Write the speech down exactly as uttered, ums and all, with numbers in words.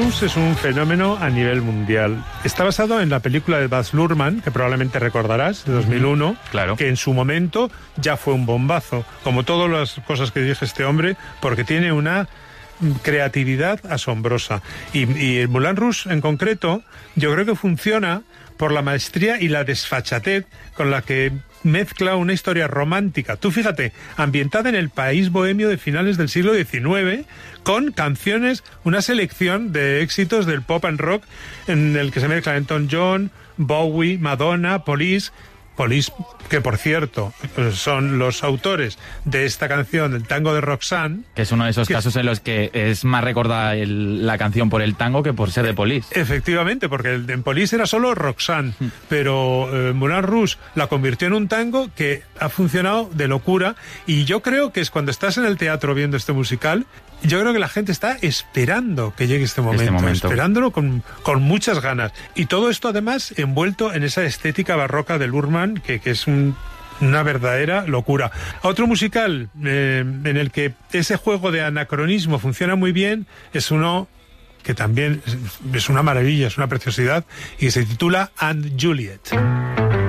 Rouge es un fenómeno a nivel mundial. Está basado en la película de Baz Luhrmann, que probablemente recordarás, de dos mil uno, claro. que en su momento ya fue un bombazo, como todas las cosas que dije este hombre, porque tiene una creatividad asombrosa. Y, y el Moulin Rouge en concreto, yo creo que funciona por la maestría y la desfachatez con la que mezcla una historia romántica. Tú fíjate, ambientada en el país bohemio de finales del siglo diecinueve, con canciones, una selección de éxitos del pop and rock en el que se mezclan Elton John, Bowie, Madonna, Police... Police, que por cierto son los autores de esta canción, el tango de Roxanne. Que es uno de esos que, casos en los que es más recordada el, la canción por el tango que por ser de Police. Efectivamente, porque el, en Police era solo Roxanne, mm. pero eh, Moulin Rouge la convirtió en un tango que ha funcionado de locura, y yo creo que es cuando estás en el teatro viendo este musical, yo creo que la gente está esperando que llegue este momento, este momento. esperándolo con, con muchas ganas. Y todo esto además envuelto en esa estética barroca de Luhrmann, que, que es un, una verdadera locura. Otro musical eh, en el que ese juego de anacronismo funciona muy bien es uno que también es, es una maravilla, es una preciosidad, y se titula And Juliet.